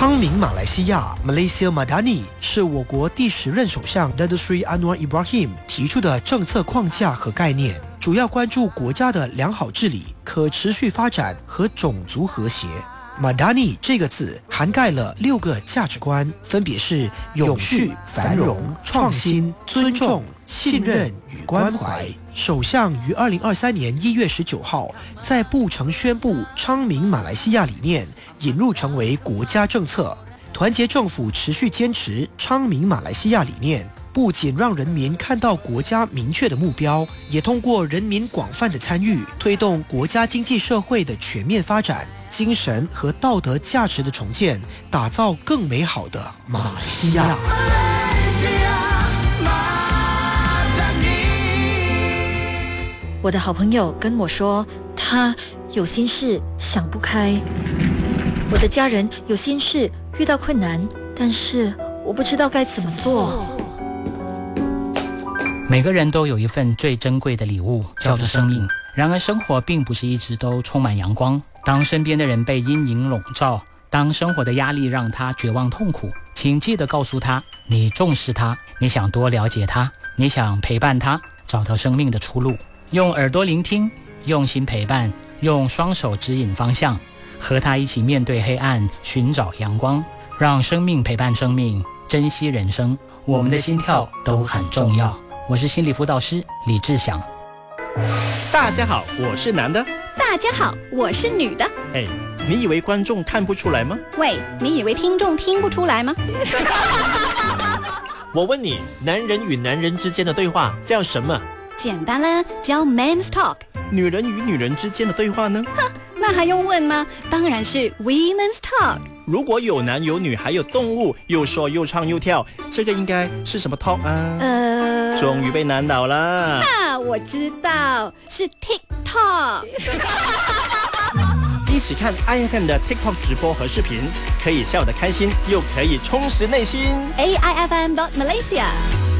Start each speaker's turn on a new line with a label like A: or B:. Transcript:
A: 昌明马来西亚 Malaysia Madani 是我国第10任首相 Datuk Seri Anwar Ibrahim 提出的政策框架和概念，主要关注国家的良好治理、可持续发展和种族和谐。Madani 这个字涵盖了6个价值观，分别是永续、繁荣、创新、尊重、信任与关怀。首相于2023年1月19号在布城宣布昌明马来西亚理念引入成为国家政策。团结政府持续坚持昌明马来西亚理念，不仅让人民看到国家明确的目标，也通过人民广泛的参与，推动国家经济社会的全面发展，精神和道德价值的重建，打造更美好的马来西亚。
B: 我的好朋友跟我说，他有心事想不开。我的家人有心事遇到困难，但是我不知道该怎么做。
C: 每个人都有一份最珍贵的礼物，叫做生命。然而生活并不是一直都充满阳光，当身边的人被阴影笼罩，当生活的压力让他绝望痛苦，请记得告诉他，你重视他，你想多了解他，你想陪伴他，找到生命的出路。用耳朵聆听，用心陪伴，用双手指引方向，和他一起面对黑暗，寻找阳光，让生命陪伴生命，珍惜人生。我们的心跳都很重要。我是心理辅导师李志祥。
D: 大家好，我是男的。
E: 大家好，我是女的。
D: 哎，你以为观众看不出来吗？
E: 喂，你以为听众听不出来吗？
D: 我问你，男人与男人之间的对话叫什么？
E: 简单啦，叫 Men's Talk。
D: 女人与女人之间的对话呢？
E: 哼，那还用问吗？当然是 Women's Talk。
D: 如果有男有女还有动物，又说又唱又跳，这个应该是什么 talk 啊？终于被难倒了。
E: 我知道，是 TikTok。
D: 一起看 IFM 的 TikTok 直播和视频，可以笑得开心，又可以充实内心。
E: AIFM.Malaysia